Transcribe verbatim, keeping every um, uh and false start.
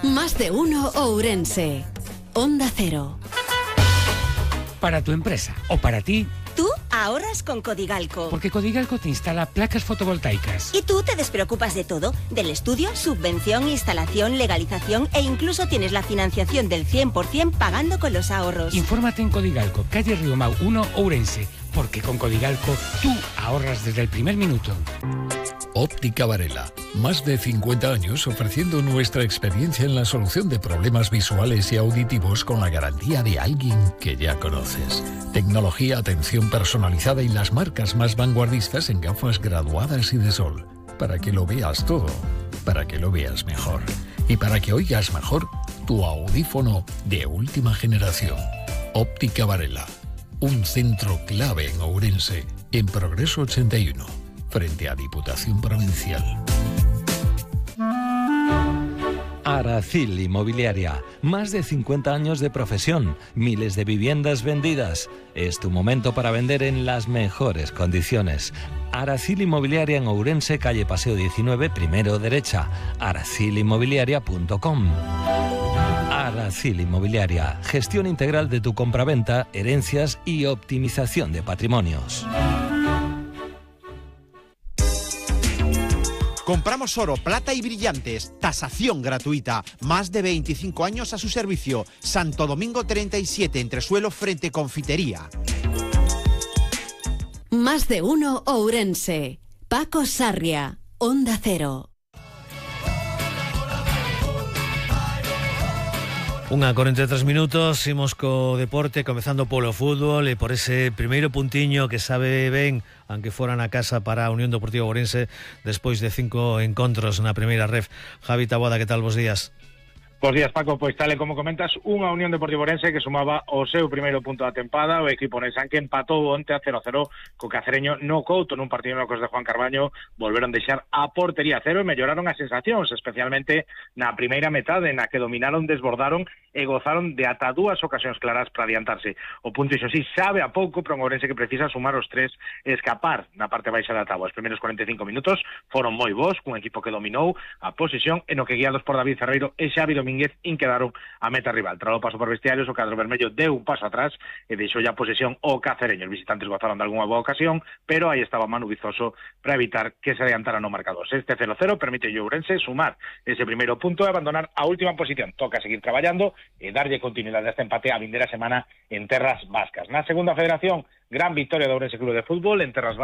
Más de uno Ourense. Onda Cero. Para tu empresa o para ti. Tú ahorras con Codigalco. Porque Codigalco te instala placas fotovoltaicas. Y tú te despreocupas de todo, del estudio, subvención, instalación, legalización e incluso tienes la financiación del cien por ciento pagando con los ahorros. Infórmate en Codigalco, calle Riomau uno, Ourense. Porque con Codigalco tú ahorras desde el primer minuto. Óptica Varela. Más de cincuenta años ofreciendo nuestra experiencia en la solución de problemas visuales y auditivos con la garantía de alguien que ya conoces. Tecnología, atención personalizada y las marcas más vanguardistas en gafas graduadas y de sol. Para que lo veas todo. Para que lo veas mejor. Y para que oigas mejor, tu audífono de última generación. Óptica Varela. Un centro clave en Ourense, en Progreso ochenta y uno, frente a Diputación Provincial. Aracil Inmobiliaria. Más de cincuenta años de profesión, miles de viviendas vendidas. Es tu momento para vender en las mejores condiciones. Aracil Inmobiliaria en Ourense, calle Paseo diecinueve, primero derecha. aracil inmobiliaria punto com. Aracil Inmobiliaria. Gestión integral de tu compraventa, herencias y optimización de patrimonios. Compramos oro, plata y brillantes. Tasación gratuita. Más de veinticinco años a su servicio. Santo Domingo treinta y siete, entresuelo frente Confitería. Más de uno Ourense. Paco Sarria, Onda Cero. Unha cuarenta y tres minutos, imos co deporte, comezando polo fútbol e por ese primeiro puntiño que sabe ben, aunque fora na casa para a Unión Deportiva Ourense despois de cinco encontros na primeira ref. Javi Taboada, que tal, bos días? Bos días, Paco. Pois tal e como comentas, unha Unión Deportiva Ourense que sumaba o seu primeiro punto da tempada. O equipo nesan que empatou onte a cero a cero co Cacereño no Couto nun partido no cos de Juan Carbaño. Volveron deixar a portería cero e melloraron as sensacións, especialmente na primeira metade na que dominaron, desbordaron e gozaron de ata dúas ocasións claras para adiantarse. O punto, iso sí, sabe a pouco para un Ourense que precisa sumar os tres e escapar na parte baixa da táboa. Os primeiros cuarenta e cinco minutos foron moi bons, cun equipo que dominou a posesión e no que guiados por David Ferreiro e Xavi Domínguez in quedaron a meta rival. Tras o paso por vestiarios, o cadro vermello deu un paso atrás e deixou ya posesión o Cacereño. Os visitantes gozaron de algunha boa ocasión, pero aí estaba Manu Vizoso para evitar que se adiantara no marcador. Este cero cero permite ao Ourense sumar ese primeiro punto e abandonar a última posición. Toca seguir traballando e darlle continuidade a este empate a vindeira semana en terras vascas. Na segunda federación, gran victoria do Ourense Club de Fútbol en terras vascas.